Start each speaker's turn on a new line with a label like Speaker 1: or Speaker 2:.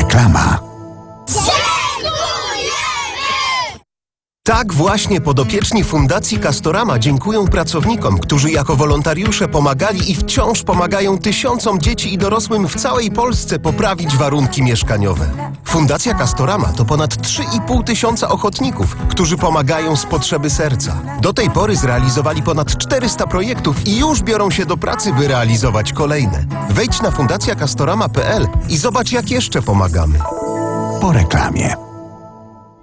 Speaker 1: Reklama.
Speaker 2: Tak właśnie podopieczni Fundacji Castorama dziękują pracownikom, którzy jako wolontariusze pomagali i wciąż pomagają tysiącom dzieci i dorosłym w całej Polsce poprawić warunki mieszkaniowe. Fundacja Castorama to ponad 3,5 tysiąca ochotników, którzy pomagają z potrzeby serca. Do tej pory zrealizowali ponad 400 projektów i już biorą się do pracy, by realizować kolejne. Wejdź na fundacjacastorama.pl i zobacz, jak jeszcze pomagamy.
Speaker 1: Po reklamie.